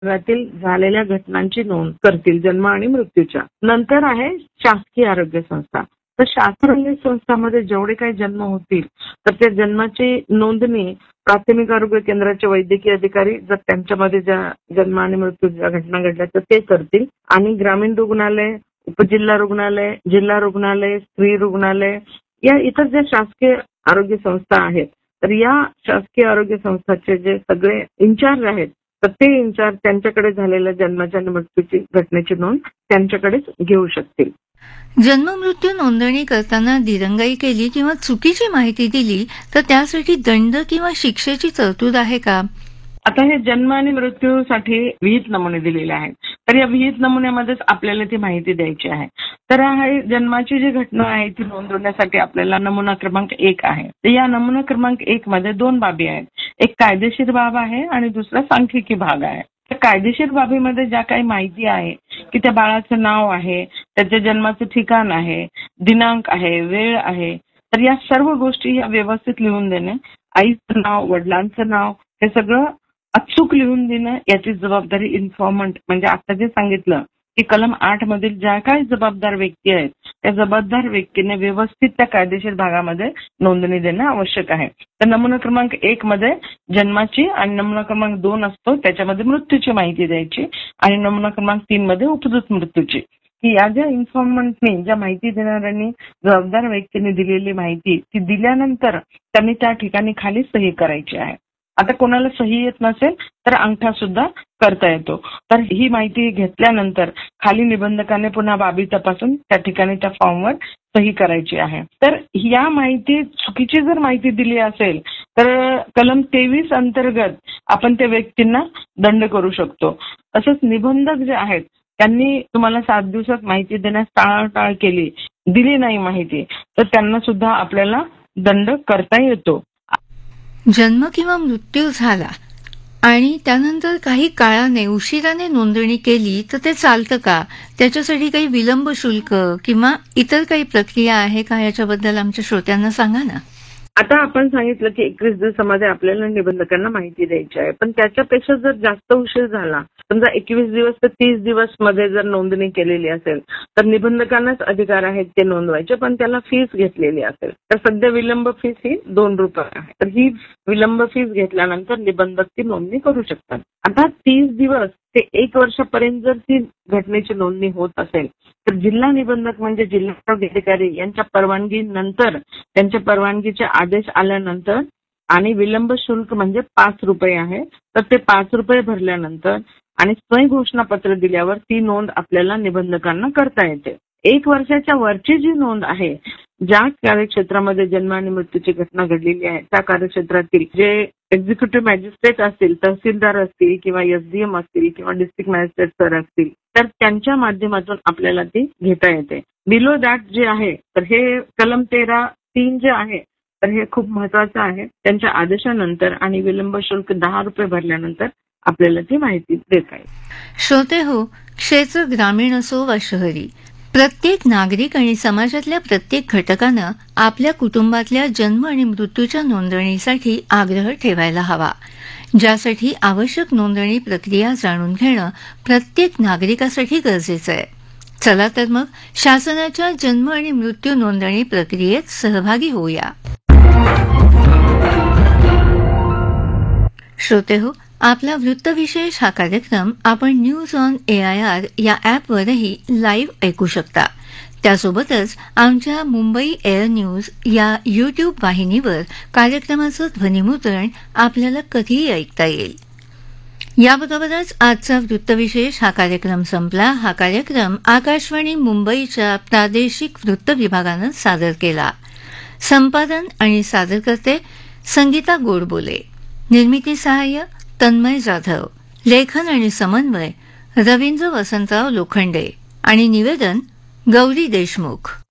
भागातील झालेल्या घटनांची नोंद करतील जन्म आणि मृत्यूच्या. नंतर आहे शासकीय आरोग्य संस्था. तर शासकीय आरोग्य संस्थांमध्ये जेवढे काही जन्म होतील तर त्या जन्माची नोंदणी प्राथमिक आरोग्य केंद्राचे वैद्यकीय अधिकारी जर त्यांच्यामध्ये ज्या जन्म आणि मृत्यूच्या घटना घडल्या तर ते करतील. आणि ग्रामीण रुग्णालय, उपजिल्हा रुग्णालय, जिल्हा रुग्णालय, स्त्री रुग्णालय या इतर ज्या शासकीय आरोग्य संस्था आहेत तर या शासकीय आरोग्य संस्थाचे जे सगळे इन्चार्ज आहेत तर ते इन्चार्ज त्यांच्याकडे झालेल्या जन्माच्या आणि मृत्यूची घटनेची नोंद त्यांच्याकडेच घेऊ शकतील. जन्म मृत्यू नोंदणी करताना दिरंगाई केली किंवा चुकीची माहिती दिली तर त्यासाठी दंड किंवा शिक्षेची तरतूद आहे का? आता हे जन्म आणि मृत्यूसाठी विहित नमुने दिलेले आहेत. तर या विहित नमुन्यामध्येच आपल्याला ती माहिती द्यायची आहे. तर हे जन्माची जी घटना आहे ती नोंदवण्यासाठी आपल्याला नमुना क्रमांक 1 आहे. तर या नमुना क्रमांक 1 मध्ये 2 बाबी आहेत. एक कायदेशीर बाब आहे आणि दुसरा सांख्यिकी भाग आहे. तर कायदेशीर बाबीमध्ये ज्या काही माहिती आहे की त्या बाळाचं नाव आहे, त्याच्या जन्माचं ठिकाण आहे, दिनांक आहे, वेळ आहे, तर या सर्व गोष्टी या व्यवस्थित लिहून देणे, आईचं नाव, वडिलांचं नाव हे सगळं अचूक लिहून देणं याची जबाबदारी इन्फॉर्मंट म्हणजे आता जे सांगितलं की कलम 8 मधील ज्या काही जबाबदार व्यक्ती आहेत त्या जबाबदार व्यक्तीने व्यवस्थित त्या कायदेशीर भागामध्ये नोंदणी देणं आवश्यक आहे. तर नमुना क्रमांक 1 मध्ये जन्माची आणि नमुना क्रमांक 2 असतो त्याच्यामध्ये मृत्यूची माहिती द्यायची आणि नमुना क्रमांक 3 मध्ये उपजत मृत्यूची. की या ज्या इन्फॉर्मंटने ज्या माहिती देणाऱ्यांनी जबाबदार व्यक्तीने दिलेली माहिती ती दिल्यानंतर त्यांनी त्या ठिकाणी खाली सही करायची आहे. आता कोणाला सही येत नसेल तर अंगठा सुद्धा करता येतो. तर ही माहिती घेतल्यानंतर खाली निबंधकाने पुन्हा बाबी तपासून त्या ठिकाणी त्या फॉर्मवर सही करायची आहे. तर या माहिती चुकीची जर माहिती दिली असेल तर कलम 23 अंतर्गत आपण त्या व्यक्तींना दंड करू शकतो. तसंच निबंधक जे आहेत त्यांनी तुम्हाला 7 दिवसात माहिती देण्यास टाळाटाळ केली, दिली नाही माहिती तर त्यांना सुद्धा आपल्याला दंड करता येतो. जन्म किंवा मृत्यू झाला आणि त्यानंतर काही काळाने उशिराने नोंदणी केली तर ते चालतं का? त्याच्यासाठी काही विलंब शुल्क किंवा इतर काही प्रक्रिया आहे का? याच्याबद्दल आमच्या श्रोत्यांना सांगा ना. आता आपण सांगितलं की 21 दिवसामध्ये आपल्याला निबंधकांना माहिती द्यायची आहे, पण त्याच्यापेक्षा जर जास्त उशीर झाला, समजा 21 दिवस ते 30 दिवस मध्ये जर नोंदणी केलेली असेल तर निबंधकांनाच अधिकार आहेत ते नोंदवायचे, पण त्याला फीस घेतलेली असेल तर सध्या विलंब फीस ही ₹2 आहे. तर ही विलंब फीस घेतल्यानंतर निबंधक ती नोंदणी करू शकतात. आता 30 दिवस ते 1 वर्षापर्यंत जर ती घटनेची नोंदणी होत असेल तर जिल्हा निबंधक म्हणजे जिल्हा आरोग्य अधिकारी यांच्या परवानगीनंतर, त्यांच्या परवानगीचे आदेश आल्यानंतर आणि विलंब शुल्क म्हणजे ₹5 आहे. तर ते ₹5 भरल्यानंतर आणि स्वयं घोषणापत्र दिल्यावर ती नोंद आपल्याला निबंधकांना करता येते. 1 वर्षाच्या वरची जी नोंद आहे, ज्या कार्यक्षेत्रामध्ये जन्म आणि मृत्यूची घटना घडलेली आहे त्या कार्यक्षेत्रातील जे एक्झिक्युटिव्ह मॅजिस्ट्रेट असतील, तहसीलदार असतील किंवा SDM असतील किंवा डिस्ट्रिक्ट मॅजिस्ट्रेट सर असतील तर त्यांच्या माध्यमातून आपल्याला ती घेता येते. बिलो दॅट जे आहे तर हे कलम 13(3) जे आहे तर हे खूप महत्वाचं आहे. त्यांच्या आदेशानंतर आणि विलंब शुल्क ₹10 भरल्यानंतर आपल्याला ती माहिती देता येईल. श्रोते हो, क्षेत्र ग्रामीण असो वा शहरी, प्रत्येक नागरिक आणि समाजातल्या प्रत्येक घटकानं आपल्या कुटुंबातल्या जन्म आणि मृत्यूच्या नोंदणीसाठी आग्रह ठेवायला हवा, ज्यासाठी आवश्यक नोंदणी प्रक्रिया जाणून घेणं प्रत्येक नागरिकासाठी गरजेचं आहे. चला तर मग शासनाच्या जन्म आणि मृत्यू नोंदणी प्रक्रियेत सहभागी होऊया. श्रोते हो, आपला वृत्तविशेष हा कार्यक्रम आपण न्यूज ऑन AIR या ॲपवरही लाईव्ह ऐकू शकता. त्यासोबतच आमच्या मुंबई एअर न्यूज या YouTube वाहिनीवर कार्यक्रमाचं ध्वनिमुद्रण आपल्याला कधीही ऐकता येईल. याबरोबरच आजचा वृत्तविशेष हा कार्यक्रम संपला. हा कार्यक्रम आकाशवाणी मुंबईच्या प्रादेशिक वृत्त विभागानं सादर केला. संपादन आणि सादरकर्ते संगीता गोडबोले, निर्मिती सहाय्य तन्मय जाधव, लेखन आणि समन्वय रवींद्र वसंतराव लोखंडे आणि निवेदन गौरी देशमुख.